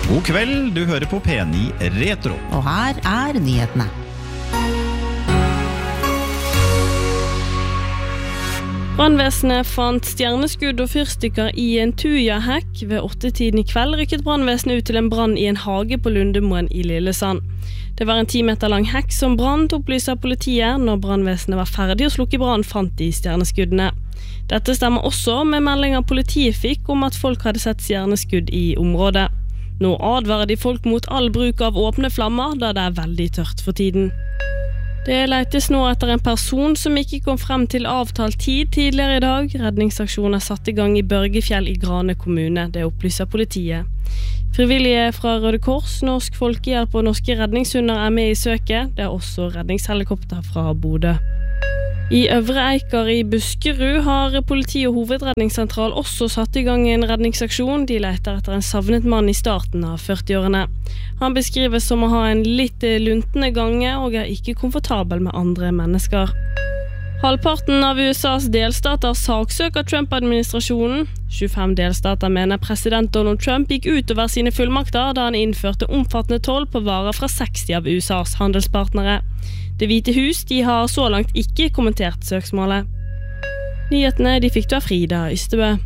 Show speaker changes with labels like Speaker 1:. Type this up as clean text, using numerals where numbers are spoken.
Speaker 1: God kveld, du hører på P9 Retro.
Speaker 2: Og her nyhetene.
Speaker 3: Brandvesenet fant stjerneskudd og fyrstikker i en Tuja-hekk. Ved 8-tiden i kveld rykket brandvesenet ut til en brann i en hage på Lundemoen i Lillesand. Det var en 10 meter lang hekk som brann, opplyser politiet. Når brandvesenet var ferdig å slukke brann, fant de stjerneskuddene. Dette stemmer også med meldinger politiet fikk om at folk hadde sett stjerneskudd i området. Nå advarer de folk mot all bruk av åpne flammer, da det er veldig tørt for tiden. Det letes nå etter en person som ikke kom frem til avtalt tid tidligere i dag. Redningsaksjonen er satt i gang i Børgefjell i Grane kommune, det opplyser politiet. Frivillige fra Røde Kors, Norsk Folkehjelp og Norske Redningshunder er med i søket. Det er også redningshelikopter fra Bodø. I Øvre Eiker i Buskerud har politi og hovedredningssentral også satt i gang en redningsaksjon. De leter etter en savnet mann i starten av 40-årene. Han beskrives som å ha en litt luntende gange og er ikke komfortabel med andre mennesker. Halvparten av USAs delstater saksøker Trump-administrasjonen. 25 delstater mener president Donald Trump gikk utover sine fullmakter da han innførte omfattende toll på varer fra 60 av USAs handelspartnere. Det Hvite hus de har så langt ikke kommentert søksmålet. Nyhetene de fikk du av Frida Ystebø.